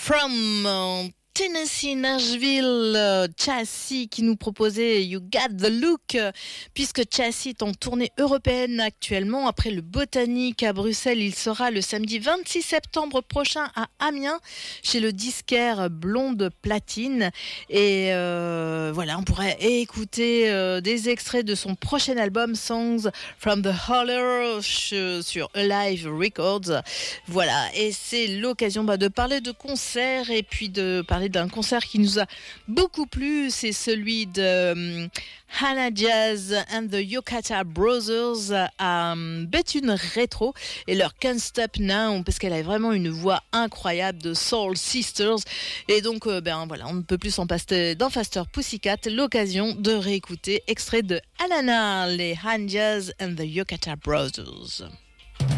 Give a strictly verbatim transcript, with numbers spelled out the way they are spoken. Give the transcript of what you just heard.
From euh, Tennessee, Nashville, euh, Chassis qui nous proposait You Got the Look, euh, puisque Chassis est en tournée européenne actuellement. Après le Botanique à Bruxelles, il sera le samedi vingt-six septembre prochain à Amiens, chez le disquaire Blonde Platine. Et euh, voilà, on pourrait écouter euh, des extraits de son prochain album Songs from the Holler sur Alive Records. Voilà, et c'est l'occasion bah, de parler de concerts et puis de parler d'un concert qui nous a beaucoup plu, c'est celui de um, Hannah Jazz and the Yokata Brothers à um, Béthune Rétro et leur Can't Stop Now, parce qu'elle a vraiment une voix incroyable de Soul Sisters. Et donc, euh, ben voilà, on ne peut plus s'en passer dans Faster Pussycat, l'occasion de réécouter extrait de Alana, les Hannah Jazz and the Yokata Brothers.